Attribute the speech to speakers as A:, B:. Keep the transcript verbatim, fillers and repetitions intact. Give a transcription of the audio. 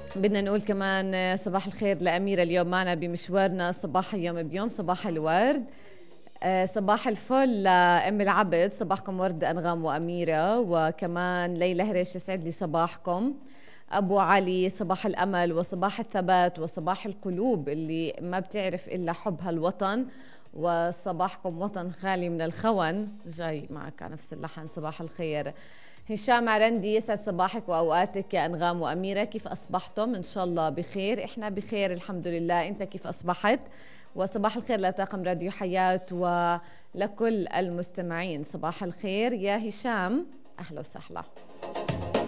A: بدنا نقول كمان صباح الخير لأميرة اليوم معنا بمشوارنا صباح يوم بيوم. صباح الورد، صباح الفل لأم العبد، صباحكم ورد أنغام وأميرة، وكمان ليلى هريش يسعد لي صباحكم. أبو علي صباح الأمل وصباح الثبات وصباح القلوب اللي ما بتعرف إلا حبها الوطن، وصباحكم وطن خالي من الخون. جاي معك على نفس اللحن. صباح الخير هشام عرندي، يسعد صباحك وأوقاتك يا أنغام وأميرة. كيف أصبحتم؟ إن شاء الله بخير. إحنا بخير الحمد لله. أنت كيف أصبحت؟ وصباح الخير لطاقم راديو حياة ولكل المستمعين. صباح الخير يا هشام، أهلا وسهلا.